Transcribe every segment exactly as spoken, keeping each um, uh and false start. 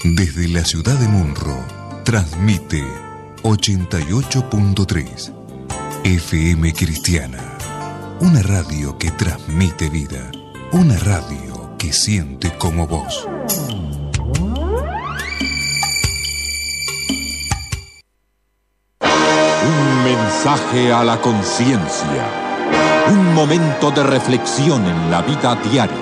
Desde la ciudad de Munro, transmite ochenta y ocho punto tres F M Cristiana. Una radio que transmite vida. Una radio que siente como vos. Un mensaje a la conciencia. Un momento de reflexión en la vida diaria.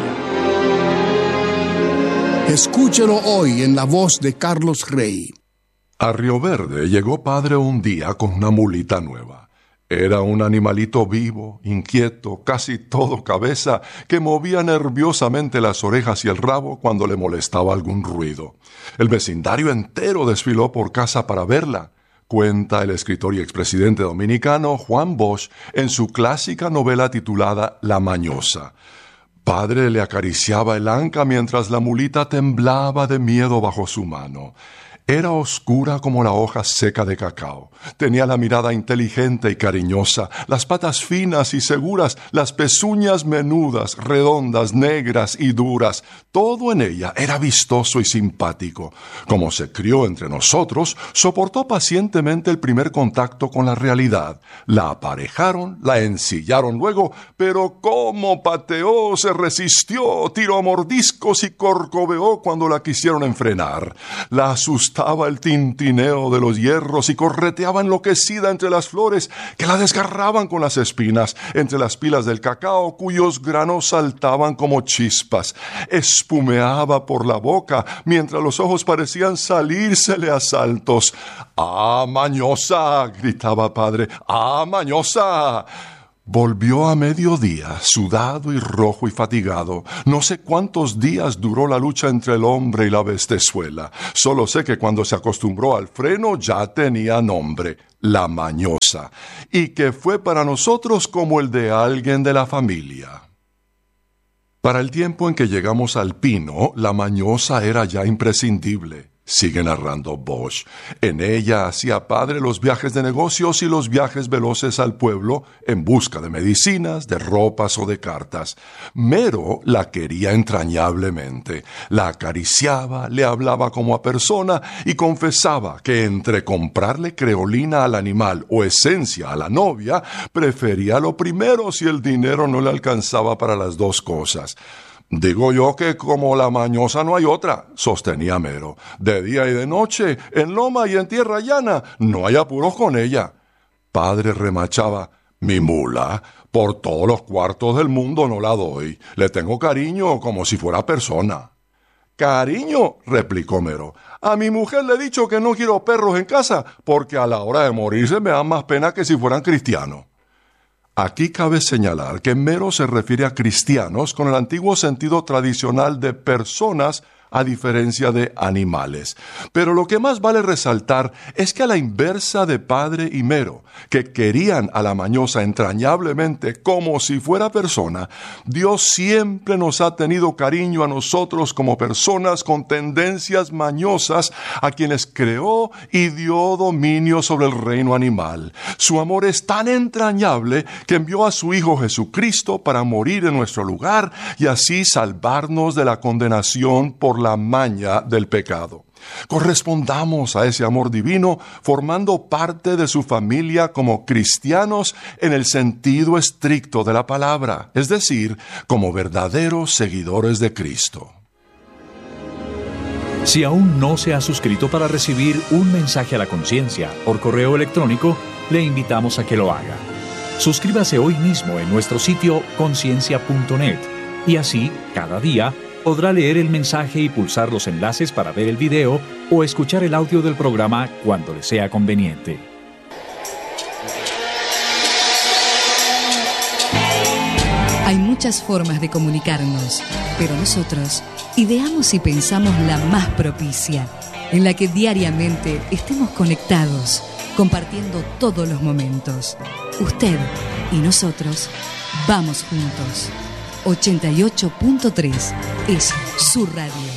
Escúchelo hoy en la voz de Carlos Rey. A Río Verde llegó padre un día con una mulita nueva. Era un animalito vivo, inquieto, casi todo cabeza, que movía nerviosamente las orejas y el rabo cuando le molestaba algún ruido. El vecindario entero desfiló por casa para verla. Cuenta el escritor y expresidente dominicano Juan Bosch en su clásica novela titulada La Mañosa. Padre le acariciaba el anca mientras la mulita temblaba de miedo bajo su mano. Era oscura como la hoja seca de cacao. Tenía la mirada inteligente y cariñosa, las patas finas y seguras, las pezuñas menudas, redondas, negras y duras. Todo en ella era vistoso y simpático. Como se crió entre nosotros, soportó pacientemente el primer contacto con la realidad. La aparejaron, la ensillaron luego, pero cómo pateó, se resistió, tiró mordiscos y corcoveó cuando la quisieron enfrenar. La asustaba el tintineo de los hierros y correteaba enloquecida entre las flores que la desgarraban con las espinas, entre las pilas del cacao cuyos granos saltaban como chispas. Espumeaba por la boca mientras los ojos parecían salírsele a saltos. ¡Ah, mañosa!, gritaba padre. ¡Ah, mañosa! Volvió a mediodía, sudado y rojo y fatigado. No sé cuántos días duró la lucha entre el hombre y la bestezuela. Solo sé que cuando se acostumbró al freno ya tenía nombre, La Mañosa, y que fue para nosotros como el de alguien de la familia. Para el tiempo en que llegamos al Pino, La Mañosa era ya imprescindible. Sigue narrando Bosch. En ella hacía padre los viajes de negocios y los viajes veloces al pueblo en busca de medicinas, de ropas o de cartas. Mero la quería entrañablemente. La acariciaba, le hablaba como a persona y confesaba que entre comprarle creolina al animal o esencia a la novia, prefería lo primero si el dinero no le alcanzaba para las dos cosas. Digo yo que como La Mañosa no hay otra, sostenía Mero. De día y de noche, en loma y en tierra llana, no hay apuros con ella. Padre remachaba, mi mula, por todos los cuartos del mundo no la doy. Le tengo cariño como si fuera persona. Cariño, replicó Mero. A mi mujer le he dicho que no quiero perros en casa, porque a la hora de morirse me dan más pena que si fueran cristianos. Aquí cabe señalar que Mero se refiere a cristianos con el antiguo sentido tradicional de personas a diferencia de animales. Pero lo que más vale resaltar es que a la inversa de Padre y Mero, que querían a La Mañosa entrañablemente como si fuera persona, Dios siempre nos ha tenido cariño a nosotros como personas con tendencias mañosas a quienes creó y dio dominio sobre el reino animal. Su amor es tan entrañable que envió a su Hijo Jesucristo para morir en nuestro lugar y así salvarnos de la condenación por la maña del pecado. Correspondamos a ese amor divino formando parte de su familia como cristianos en el sentido estricto de la palabra, es decir, como verdaderos seguidores de Cristo. Si aún no se ha suscrito para recibir un mensaje a la conciencia por correo electrónico, le invitamos a que lo haga. Suscríbase hoy mismo en nuestro sitio conciencia punto net y así, cada día, podrá leer el mensaje y pulsar los enlaces para ver el video o escuchar el audio del programa cuando le sea conveniente. Hay muchas formas de comunicarnos, pero nosotros ideamos y pensamos la más propicia, en la que diariamente estemos conectados, compartiendo todos los momentos. Usted y nosotros vamos juntos. ochenta y ocho punto tres es su radio.